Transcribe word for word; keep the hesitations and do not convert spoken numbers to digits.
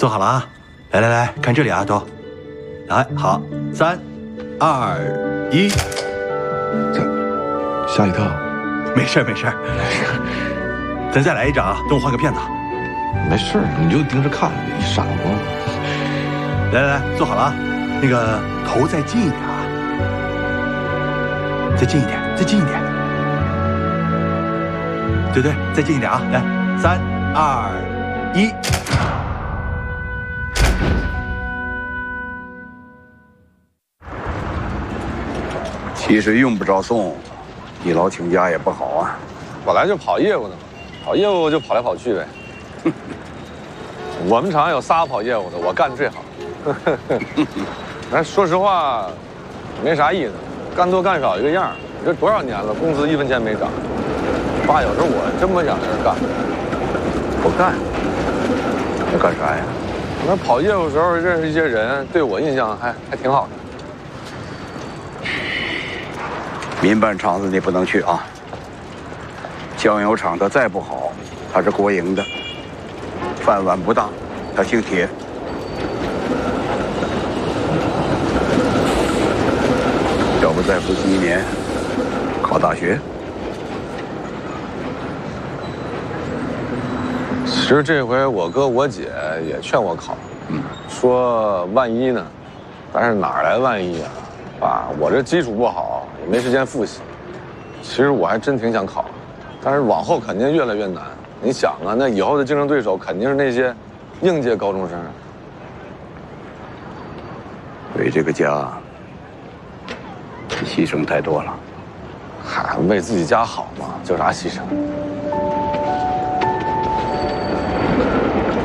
坐好了啊！来来来，看这里啊，都，来好，三、二、一。 这吓一跳。 没事没事没事，咱再来一张啊，等我换个片子。 没事，你就盯着看，你傻吗？ 来来来，坐好了啊，那个头再近一点啊，再近一点，再近一点。对对，再近一点啊！来，三、二、一。 其实用不着送，一劳请假也不好啊。 本来就跑业务的嘛，跑业务就跑来跑去呗。我们厂有仨跑业务的，我干的最好。但说实话，没啥意思，干多干少一个样。这多少年了，工资一分钱没涨。爸，有时候我真不想在这干。 不干？那干啥呀？ 那跑业务的时候认识一些人，对我印象还还挺好的。 民办厂子你不能去啊。酱油厂它再不好，它是国营的，饭碗不大，它姓铁。要不再复习一年，考大学。 其实这回我哥我姐也劝我考，嗯，说万一呢，但是哪来万一啊？爸，我这基础不好，也没时间复习。其实我还真挺想考，但是往后肯定越来越难。你想啊，那以后的竞争对手肯定是那些应届高中生。 为这个家，牺牲太多了。 嗨，为自己家好嘛，叫啥牺牲？